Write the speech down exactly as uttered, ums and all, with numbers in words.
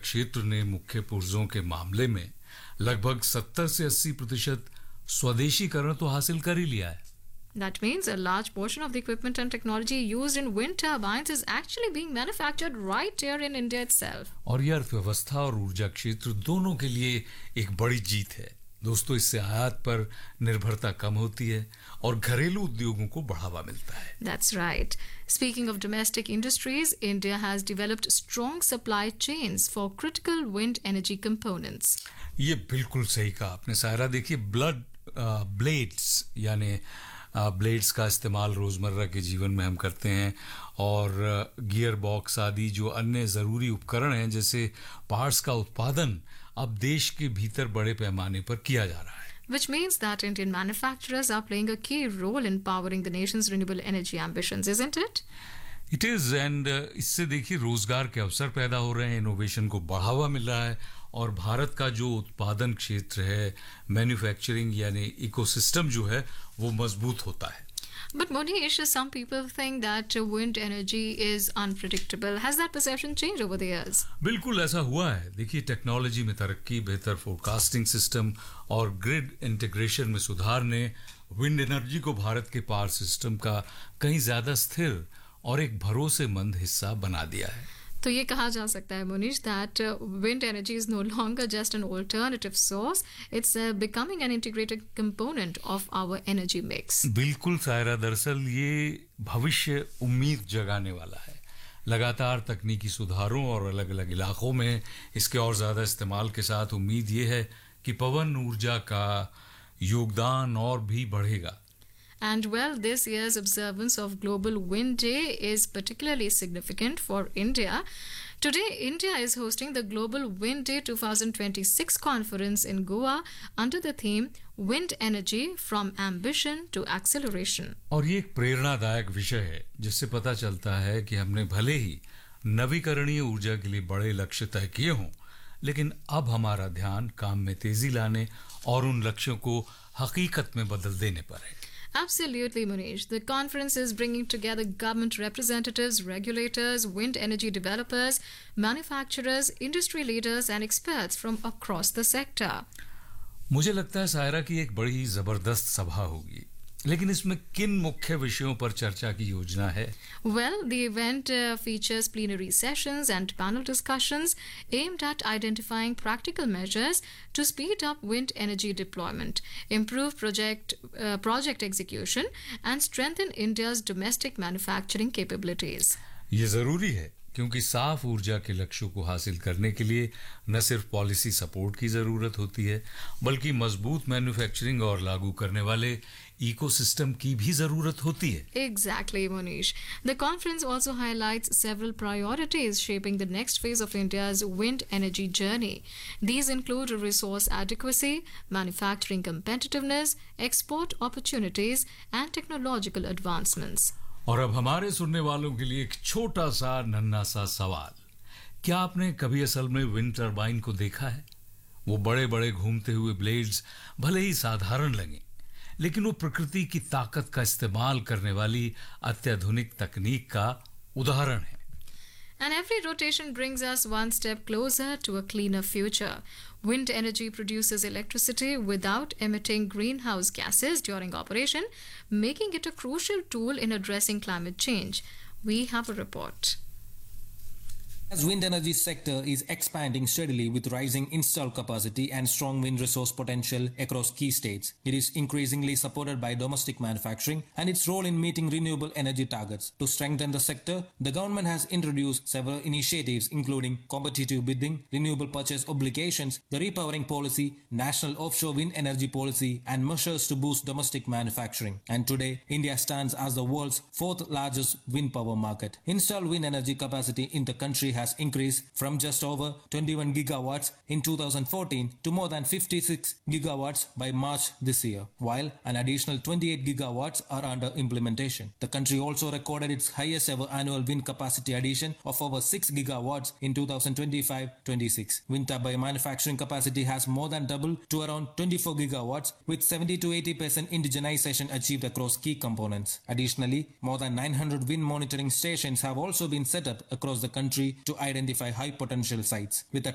क्षेत्र ने मुख्य पुर्जों के मामले में लगभग सत्तर से अस्सी प्रतिशत स्वदेशीकरण तो हासिल कर ही लिया है. That means a large portion of the equipment and technology used in wind turbines is actually being manufactured right here in India itself. और ये अर्थव्यवस्था और ऊर्जा क्षेत्र दोनों के लिए एक बड़ी जीत है. दोस्तों, इससे आयात पर निर्भरता कम होती है और घरेलू उद्योगों को बढ़ावा मिलता है. That's right. Speaking of domestic industries, India has developed strong supply chains for critical wind energy components. ये बिल्कुल सही कहा आपने सायरा. देखिए, ब्लड ब्लेड्स यानी ब्लेड्स का इस्तेमाल रोज़मर्रा के जीवन में हम करते हैं और गियर बॉक्स आदि जो अन्य ज़रूरी उपकरण हैं जैसे पार्ट्स का उत्पादन अब देश के भीतर बड़े पैमाने पर किया जा रहा है. Which means that Indian manufacturers are playing a key role in powering the nation's renewable energy ambitions, isn't it? It is, and इससे देखिए रोजगार के अवसर पैदा हो रहे हैं, इनोवेशन को बढ़ावा मिल रहा है और भारत का जो उत्पादन क्षेत्र है, मैन्युफैक्चरिंग यानी इकोसिस्टम जो है वो मजबूत होता है. But Monish, some people think that wind energy is unpredictable. Has that perception changed over the years? बिल्कुल ऐसा हुआ है. देखिए, टेक्नोलॉजी में तरक्की, बेहतर फोरकास्टिंग सिस्टम और ग्रिड इंटीग्रेशन में सुधार ने विंड एनर्जी को भारत के पावर सिस्टम का कहीं ज्यादा स्थिर और एक भरोसेमंद हिस्सा बना दिया है. तो ये कहा जा सकता है Monish that uh, wind energy is no longer just an alternative source, it's uh, becoming an integrated component of our energy mix. बिल्कुल सायरा, दरअसल ये भविष्य उम्मीद जगाने वाला है. लगातार तकनीकी सुधारों और अलग अलग इलाकों में इसके और ज़्यादा इस्तेमाल के साथ उम्मीद ये है कि पवन ऊर्जा का योगदान और भी बढ़ेगा. And well, this year's observance of Global Wind Day is particularly significant for India. Today, India is hosting the Global Wind Day twenty twenty-six conference in Goa under the theme Wind Energy from Ambition to Acceleration. और ये एक प्रेरणादायक विषय है जिससे पता चलता है कि हमने भले ही नवीकरणीय ऊर्जा के लिए बड़े लक्ष्य तय किए हों, लेकिन अब हमारा ध्यान काम में तेजी लाने और उन लक्ष्यों को हकीकत में बदल देने पर है. Absolutely, Manish. The conference is bringing together government representatives, regulators, wind energy developers, manufacturers, industry leaders and experts from across the sector. मुझे लगता है सायरा की एक बड़ी जबरदस्त सभा होगी, लेकिन इसमें किन मुख्य विषयों पर चर्चा की योजना है? Well, the event uh, features plenary sessions and panel discussions aimed at identifying practical measures to speed up wind energy deployment, improve project uh, project execution, and strengthen India's domestic manufacturing capabilities. ये जरूरी है क्योंकि साफ ऊर्जा के लक्ष्यों को हासिल करने के लिए न सिर्फ पॉलिसी सपोर्ट की जरूरत होती है, बल्कि मजबूत मैन्युफैक्चरिंग और लागू करने वाले इकोसिस्टम की भी जरूरत होती है. Exactly, Monish. The conference also highlights several priorities shaping the next phase of India's wind energy journey. These include resource adequacy, manufacturing competitiveness, export opportunities, and technological advancements. और अब हमारे सुनने वालों के लिए एक छोटा सा नन्हा सा सवाल. क्या आपने कभी असल में विंड टरबाइन को देखा है? वो बड़े बड़े घूमते हुए ब्लेड्स भले ही साधारण लगें, लेकिन वो प्रकृति की ताकत का इस्तेमाल करने वाली अत्याधुनिक तकनीक का उदाहरण है. And every rotation brings us one step closer to a cleaner future. Wind energy produces electricity without emitting greenhouse gases during operation, making it a crucial tool in addressing climate change. We have a report. As wind energy sector is expanding steadily with rising installed capacity and strong wind resource potential across key states, it is increasingly supported by domestic manufacturing and its role in meeting renewable energy targets. To strengthen the sector, the government has introduced several initiatives including competitive bidding, renewable purchase obligations, the repowering policy, national offshore wind energy policy, and measures to boost domestic manufacturing. And today, India stands as the world's fourth largest wind power market. Installed wind energy capacity in the country has increased from just over twenty-one gigawatts in two thousand fourteen to more than fifty-six gigawatts by March this year, while an additional twenty-eight gigawatts are under implementation. The country also recorded its highest ever annual wind capacity addition of over six gigawatts in two thousand twenty-five twenty-six. Wind turbine manufacturing capacity has more than doubled to around twenty-four gigawatts, with seventy to eighty percent indigenization achieved across key components. Additionally, more than nine hundred wind monitoring stations have also been set up across the country to identify high potential sites. With a